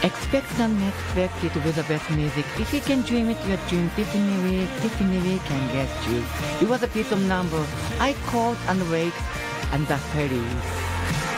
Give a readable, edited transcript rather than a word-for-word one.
Expect the unexpected with the best music. If you can dream it, your dream definitely can get you. It was a piece of number I called and wait and the fairies.